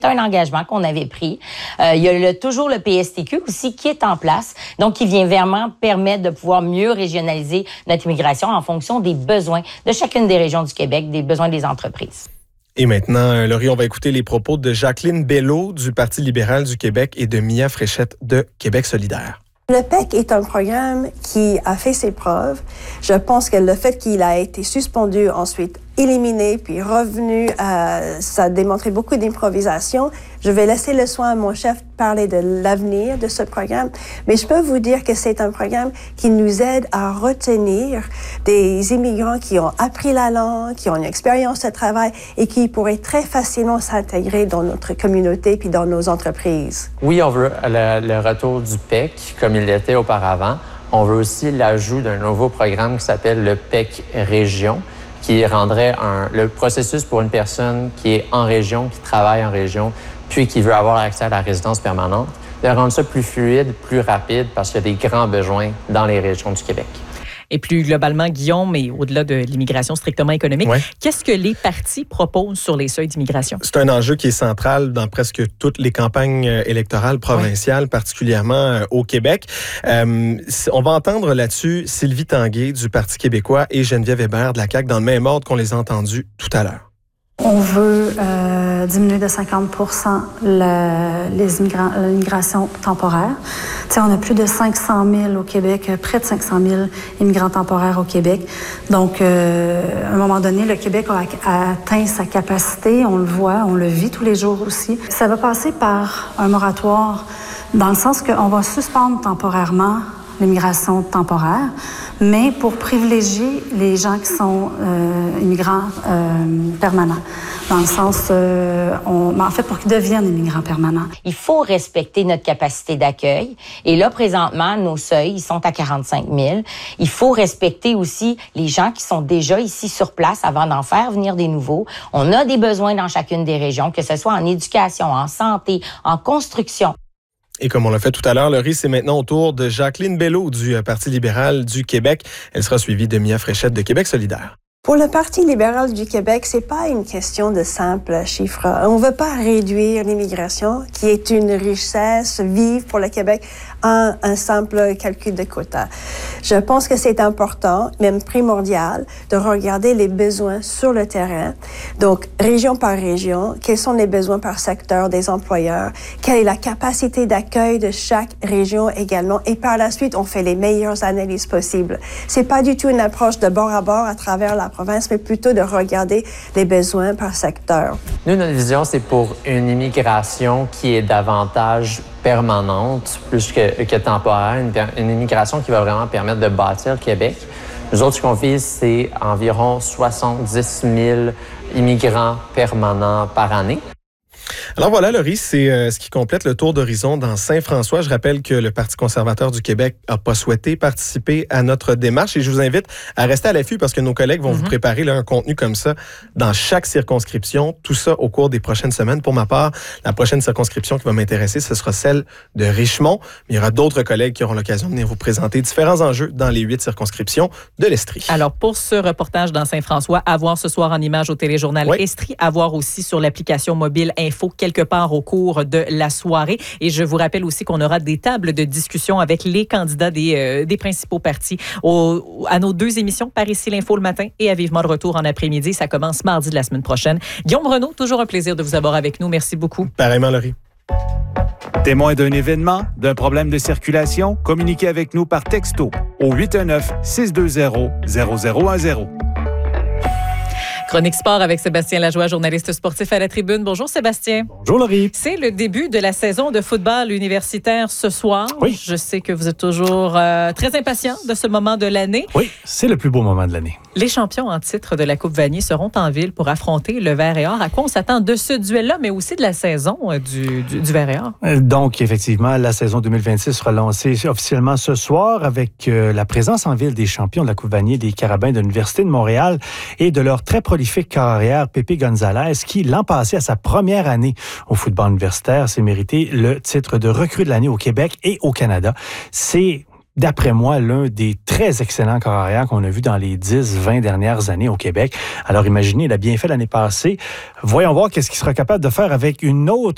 C'est un engagement qu'on avait pris. Il y a toujours le PSTQ aussi qui est en place, donc qui vient vraiment permettre de pouvoir mieux régionaliser notre immigration en fonction des besoins de chacune des régions du Québec, des besoins des entreprises. Et maintenant, Laurie, on va écouter les propos de Jacqueline Bello du Parti libéral du Québec et de Mia Fréchette de Québec solidaire. Le PEC est un programme qui a fait ses preuves. Je pense que le fait qu'il a été suspendu, ensuite éliminé, puis revenu, ça a démontré beaucoup d'improvisation. Je vais laisser le soin à mon chef de parler de l'avenir de ce programme, mais je peux vous dire que c'est un programme qui nous aide à retenir des immigrants qui ont appris la langue, qui ont une expérience de travail et qui pourraient très facilement s'intégrer dans notre communauté puis dans nos entreprises. Oui, on veut le retour du PEC comme il l'était auparavant. On veut aussi l'ajout d'un nouveau programme qui s'appelle le PEC Région, qui rendrait le processus pour une personne qui est en région, qui travaille en région, puis qui veut avoir accès à la résidence permanente, de rendre ça plus fluide, plus rapide, parce qu'il y a des grands besoins dans les régions du Québec. Et plus globalement, Guillaume, mais au-delà de l'immigration strictement économique, qu'est-ce que les partis proposent sur les seuils d'immigration? C'est un enjeu qui est central dans presque toutes les campagnes électorales provinciales, particulièrement au Québec. On va entendre là-dessus Sylvie Tanguay du Parti québécois et Geneviève Hébert de la CAQ dans le même ordre qu'on les a entendus tout à l'heure. On veut diminuer de 50% l'immigration temporaire. Tu sais, on a plus de 500 000 au Québec, près de 500 000 immigrants temporaires au Québec. Donc, à un moment donné, le Québec a atteint sa capacité. On le voit, on le vit tous les jours aussi. Ça va passer par un moratoire dans le sens qu'on va suspendre temporairement l'immigration temporaire, mais pour privilégier les gens qui sont immigrants permanents, dans le sens, en fait, pour qu'ils deviennent immigrants permanents. Il faut respecter notre capacité d'accueil. Et là, présentement, nos seuils, ils sont à 45 000. Il faut respecter aussi les gens qui sont déjà ici sur place avant d'en faire venir des nouveaux. On a des besoins dans chacune des régions, que ce soit en éducation, en santé, en construction. Et comme on l'a fait tout à l'heure, Laurie, c'est maintenant au tour de Jacqueline Bello du Parti libéral du Québec. Elle sera suivie de Mia Fréchette de Québec solidaire. Pour le Parti libéral du Québec, c'est pas une question de simples chiffres. On veut pas réduire l'immigration, qui est une richesse vive pour le Québec, à un simple calcul de quotas. Je pense que c'est important, même primordial, de regarder les besoins sur le terrain. Donc, région par région, quels sont les besoins par secteur des employeurs, quelle est la capacité d'accueil de chaque région également, et par la suite, on fait les meilleures analyses possibles. C'est pas du tout une approche de bord à bord à travers la province, mais plutôt de regarder les besoins par secteur. Nous, notre vision, c'est pour une immigration qui est davantage permanente, plus que temporaire, une immigration qui va vraiment permettre de bâtir le Québec. Nous autres, ce qu'on vise, c'est environ 70 000 immigrants permanents par année. Alors voilà, Laurie, c'est ce qui complète le tour d'horizon dans Saint-François. Je rappelle que le Parti conservateur du Québec n'a pas souhaité participer à notre démarche et je vous invite à rester à l'affût parce que nos collègues vont vous préparer un contenu comme ça dans chaque circonscription. Tout ça au cours des prochaines semaines. Pour ma part, la prochaine circonscription qui va m'intéresser, ce sera celle de Richmond. Mais il y aura d'autres collègues qui auront l'occasion de venir vous présenter différents enjeux dans les 8 circonscriptions de l'Estrie. Alors, pour ce reportage dans Saint-François, à voir ce soir en images au téléjournal Estrie, à voir aussi sur l'application mobile Info quelque part au cours de la soirée. Et je vous rappelle aussi qu'on aura des tables de discussion avec les candidats des principaux partis à nos 2 émissions, Par ici l'info le matin et à Vivement le retour en après-midi. Ça commence mardi de la semaine prochaine. Guillaume Renaud, toujours un plaisir de vous avoir avec nous. Merci beaucoup. Pareillement, Laurie. Témoin d'un événement, d'un problème de circulation, communiquez avec nous par texto au 819-620-0010. Chronique sport avec Sébastien Lajoie, journaliste sportif à la Tribune. Bonjour Sébastien. Bonjour Laurie. C'est le début de la saison de football universitaire ce soir. Oui. Je sais que vous êtes toujours très impatient de ce moment de l'année. Oui, c'est le plus beau moment de l'année. Les champions en titre de la Coupe Vanier seront en ville pour affronter le Vert et Or. À quoi on s'attend de ce duel-là, mais aussi de la saison du Vert et Or? Donc, effectivement, la saison 2026 sera lancée officiellement ce soir avec la présence en ville des champions de la Coupe Vanier, des Carabins de l'Université de Montréal et de leur très prolifique carrière, Pépé Gonzalez, qui, l'an passé, à sa première année au football universitaire, s'est mérité le titre de recrue de l'année au Québec et au Canada. C'est d'après moi, l'un des très excellents carrières qu'on a vu dans les 10-20 dernières années au Québec. Alors imaginez, il a bien fait l'année passée. Voyons voir qu'est-ce qu'il sera capable de faire avec une autre